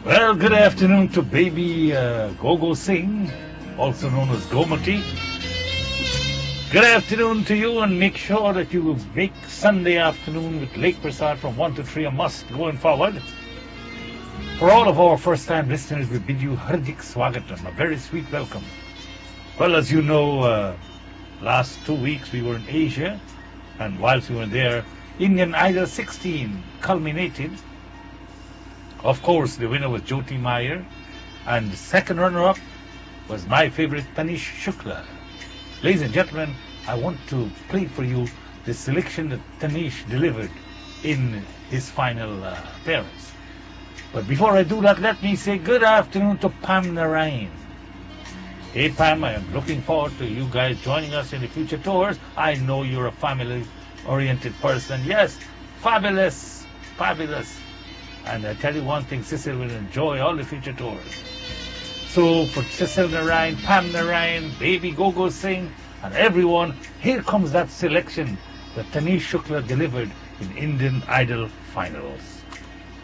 Well, good afternoon to baby Gogo Singh, also known as Gomati. Good afternoon to you, and make sure that you make Sunday afternoon with Lake Prasad from 1 to 3 a must going forward. For all of our first-time listeners, we bid you Hardik Swagatam, a very sweet welcome. Well, as you know, last 2 weeks we were in Asia, and whilst we were there, Indian Idol 16 culminated. Of course, the winner was Jyoti Meyer, and the second runner-up was my favorite Tanish Shukla. Ladies and gentlemen, I want to play for you the selection that Tanish delivered in his final appearance. But before I do that, let me say good afternoon to Pam Narayan. Hey Pam, I am looking forward to you guys joining us in the future tours. I know you're a family-oriented person. Yes, fabulous, fabulous. And I tell you one thing, Cecil will enjoy all the future tours. So for Cecil Narayan, Pam Narayan, baby Gogo Singh, and everyone, here comes that selection that Tanish Shukla delivered in Indian Idol finals.